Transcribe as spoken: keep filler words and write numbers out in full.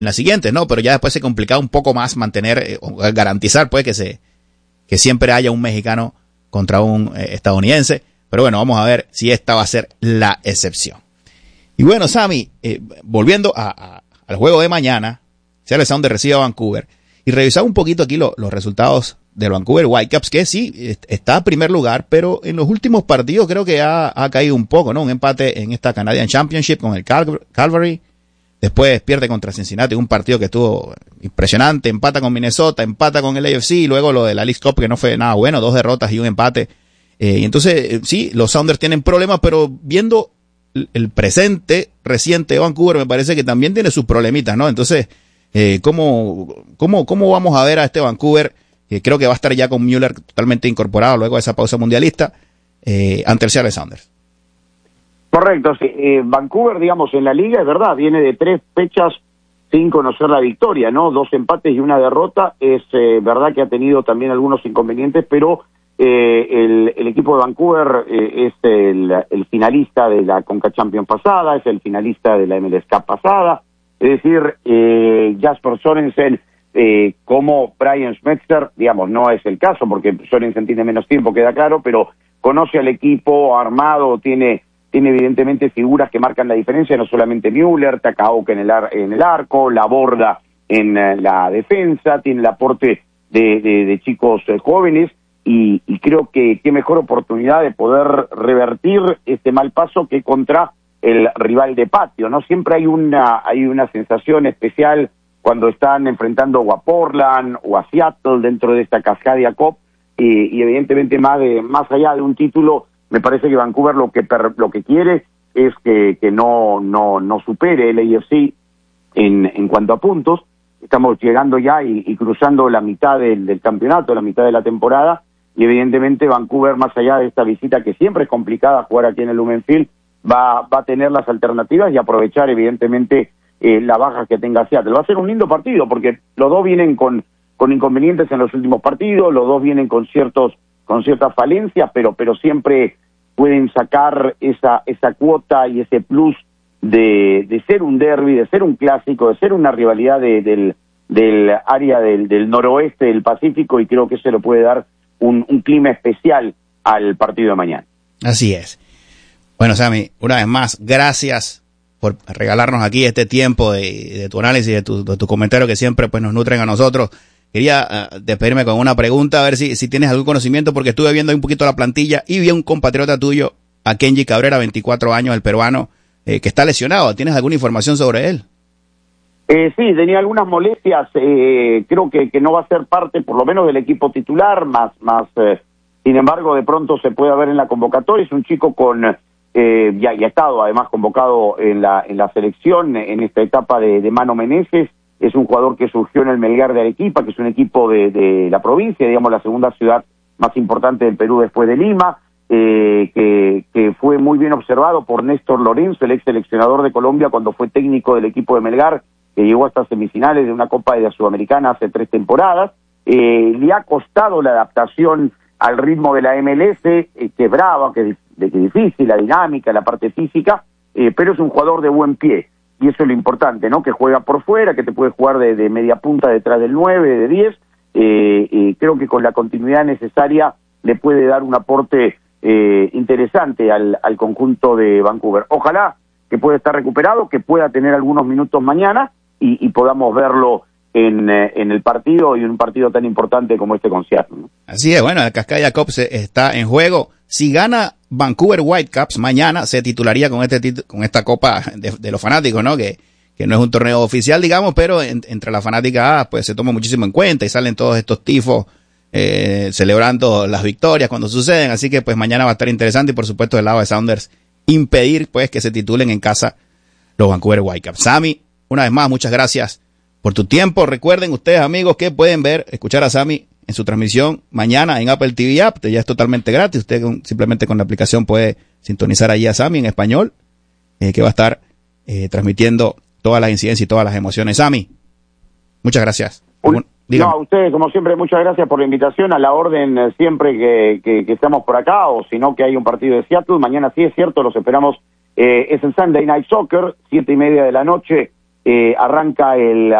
la siguiente, ¿no? Pero ya después se complicaba un poco más mantener, eh, o garantizar, pues, que se, que siempre haya un mexicano contra un eh, estadounidense. Pero bueno, vamos a ver si esta va a ser la excepción. Y bueno, Sammy, eh, volviendo a, a, al juego de mañana, Seattle Sounders recibe a Vancouver, y revisaba un poquito aquí lo, los resultados del Vancouver Whitecaps, que sí, está en primer lugar, pero en los últimos partidos creo que ha, ha caído un poco, ¿no? Un empate en esta Canadian Championship con el Cal- Calgary, después pierde contra Cincinnati, un partido que estuvo impresionante, empata con Minnesota, empata con el A F C, y luego lo de la League Cup, que no fue nada bueno, dos derrotas y un empate. Eh, y entonces, eh, sí, los Sounders tienen problemas, pero viendo el, el presente reciente de Vancouver, me parece que también tiene sus problemitas, ¿no? Entonces, eh, ¿cómo, cómo, cómo vamos a ver a este Vancouver? Que creo que va a estar ya con Müller totalmente incorporado luego de esa pausa mundialista, eh, ante el Seattle Sounders. Correcto, sí. Eh, Vancouver, digamos, en la liga, es verdad, viene de tres fechas sin conocer la victoria, ¿no? Dos empates y una derrota. Es eh, verdad que ha tenido también algunos inconvenientes, pero eh, el, el equipo de Vancouver eh, es el, el finalista de la Conca Champions pasada, es el finalista de la M L S Cup pasada. Es decir, eh, Jasper Sorensen, eh, como Brian Schmetzer, digamos, no es el caso, porque Sorensen tiene menos tiempo, queda claro, pero conoce al equipo armado, tiene... Tiene evidentemente figuras que marcan la diferencia, no solamente Müller, Takaoka en el, ar en el arco, la borda en uh, la defensa, tiene el aporte de, de, de chicos eh, jóvenes, y, y creo que qué mejor oportunidad de poder revertir este mal paso que contra el rival de patio, ¿no? Siempre hay una, hay una sensación especial cuando están enfrentando o a Portland o a Seattle dentro de esta Cascadia Cup, y, y evidentemente más, de, más allá de un título, me parece que Vancouver lo que per, lo que quiere es que, que no, no, no supere el A F C en, en cuanto a puntos. Estamos llegando ya y, y cruzando la mitad del, del campeonato, la mitad de la temporada, y evidentemente Vancouver, más allá de esta visita que siempre es complicada jugar aquí en el Lumen Field, va, va a tener las alternativas y aprovechar evidentemente eh, la baja que tenga Seattle. Va a ser un lindo partido porque los dos vienen con, con inconvenientes en los últimos partidos, los dos vienen con ciertos con ciertas falencias, pero pero siempre pueden sacar esa esa cuota y ese plus de, de ser un derbi, de ser un clásico, de ser una rivalidad de, del, del área del, del noroeste del Pacífico, y creo que eso le puede dar un, un clima especial al partido de mañana. Así es. Bueno, Sammy, una vez más, gracias por regalarnos aquí este tiempo de, de tu análisis, de tu, de tu comentario que siempre pues nos nutren a nosotros. Quería uh, despedirme con una pregunta, a ver si, si tienes algún conocimiento, porque estuve viendo ahí un poquito la plantilla y vi a un compatriota tuyo, a Kenji Cabrera, veinticuatro años, el peruano, eh, que está lesionado. ¿Tienes alguna información sobre él? Eh, sí, tenía algunas molestias, eh, creo que, que no va a ser parte, por lo menos, del equipo titular, más, más eh, sin embargo, de pronto se puede ver en la convocatoria. Es un chico con, eh, ya, ya ha estado además convocado en la, en la selección, en esta etapa de, de Mano Meneses. Es un jugador que surgió en el Melgar de Arequipa, que es un equipo de, de la provincia, digamos la segunda ciudad más importante del Perú después de Lima, eh, que, que fue muy bien observado por Néstor Lorenzo, el ex seleccionador de Colombia, cuando fue técnico del equipo de Melgar, que llegó hasta semifinales de una Copa de la Sudamericana hace tres temporadas. Eh, le ha costado la adaptación al ritmo de la M L S, eh, que es brava, que, de, que es difícil, la dinámica, la parte física, eh, pero es un jugador de buen pie. Y eso es lo importante, ¿no? Que juega por fuera, que te puede jugar de, de media punta detrás del nueve, de diez. Eh, eh, creo que con la continuidad necesaria le puede dar un aporte eh, interesante al, al conjunto de Vancouver. Ojalá que pueda estar recuperado, que pueda tener algunos minutos mañana y, y podamos verlo en, eh, en el partido, y un partido tan importante como este con Seattle, ¿no? Así es, bueno, el Cascadia Cup se, está en juego. Si gana Vancouver Whitecaps mañana, se titularía con este tit con esta copa de, de los fanáticos, ¿no? Que, que no es un torneo oficial, digamos, pero en, entre la fanática pues se toma muchísimo en cuenta y salen todos estos tifos eh, celebrando las victorias cuando suceden. Así que pues mañana va a estar interesante, y por supuesto del lado de Sounders impedir pues que se titulen en casa los Vancouver Whitecaps. Sammy, una vez más, muchas gracias por tu tiempo. Recuerden ustedes, amigos, que pueden ver, escuchar a Sammy en su transmisión mañana en Apple T V App. Ya es totalmente gratis. Usted con, simplemente con la aplicación puede sintonizar ahí a Sammy en español, eh, que va a estar eh, transmitiendo todas las incidencias y todas las emociones. Sammy, muchas gracias. Un, no, a ustedes, como siempre, muchas gracias por la invitación. A la orden eh, siempre que, que, que estamos por acá, o si no que hay un partido de Seattle. Mañana sí es cierto, los esperamos. Eh, es el Sunday Night Soccer, siete y media de la noche, eh, arranca el